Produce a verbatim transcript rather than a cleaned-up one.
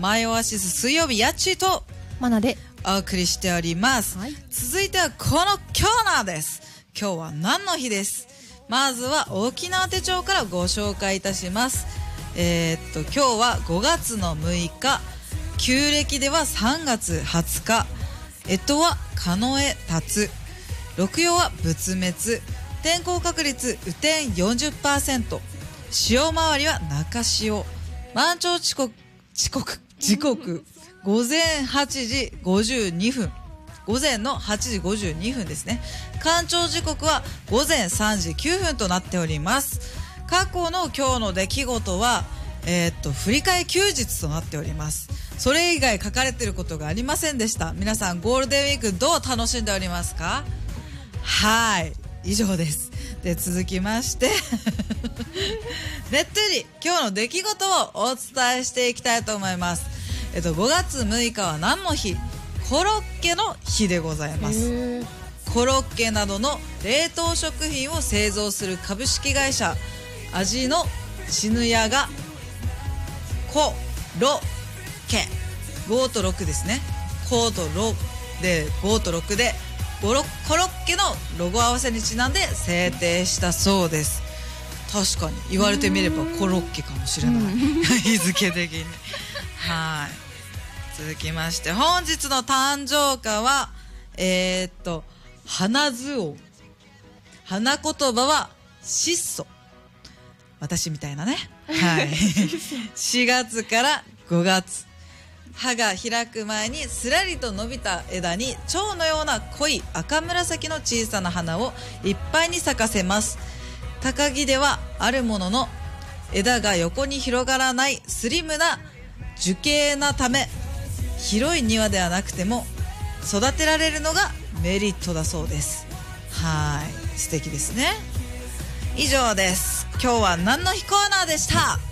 マイオアシス水曜日やっちーとマナでお送りしております、はい、続いてはこのコーナーです。今日は何の日です。まずは沖縄手帳からご紹介いたします。えー、っと今日はごがつのむいか、旧暦ではさんがつはつか、干支は庚辰、六曜は仏滅、天候確率雨天 よんじゅっパーセント、 潮回りは中潮、満潮遅刻遅刻時刻午前はちじごじゅうにふん、午前のはちじごじゅうにふんですね。干潮時刻は午前さんじきゅうふんとなっております。過去の今日の出来事は、えー、っと振り替え休日となっております。それ以外書かれていることがありませんでした。皆さんゴールデンウィークどう楽しんでおりますか？はい、以上です。で続きましてねっとり今日の出来事をお伝えしていきたいと思います。えっとごがつむいかは何の日？コロッケの日でございます。コロッケなどの冷凍食品を製造する株式会社味の篠屋がコロッケごとろくですね。コとロでごとろくでコロッケのロゴ合わせにちなんで制定したそうです。確かに言われてみればコロッケかもしれない日付的にはい。続きまして本日の誕生花はえー、っと花図王、花言葉は質素、私みたいなねはいしがつからごがつ、葉が開く前にすらりと伸びた枝に蝶のような濃い赤紫の小さな花をいっぱいに咲かせます。高木ではあるものの枝が横に広がらないスリムな樹形なため、広い庭ではなくても育てられるのがメリットだそうです。はい、素敵ですね。以上です。今日は何の日コーナーでした。